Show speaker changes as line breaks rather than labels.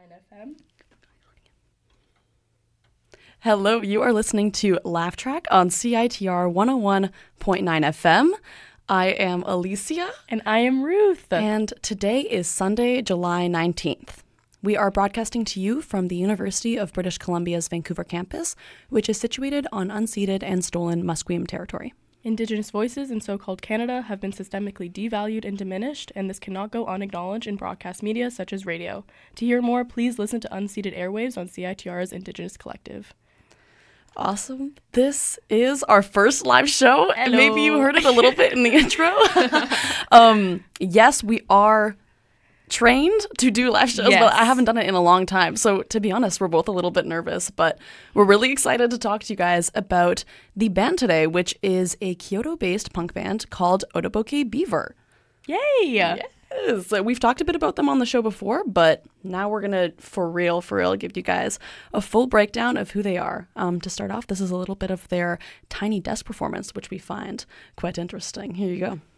FM.
Hello, you are listening to Laugh Track on CITR 101.9 FM. I am Alicia.
And I am Ruth.
And today is Sunday, July 19th. We are broadcasting to you from the University of British Columbia's Vancouver campus, which is situated on unceded and stolen Musqueam territory.
Indigenous voices in so-called Canada have been systemically devalued and diminished, and this cannot go unacknowledged in broadcast media such as radio. To hear more, please listen to Unceded Airwaves on CITR's Indigenous Collective.
Awesome. This is our first live show.
Hello.
Maybe you heard it a little bit in the intro. Yes, we are trained to do live shows,
Yes.
but I haven't done it in a long time. So to be honest, we're both a little bit nervous, but we're really excited to talk to you guys about the band today, which is a Kyoto-based punk band called Otoboke Beaver.
Yay!
Yes. We've talked a bit about them on the show before, but now we're going to, for real, give you guys a full breakdown of who they are. To start off, this is a little bit of their Tiny Desk performance, which we find quite interesting. Here you go.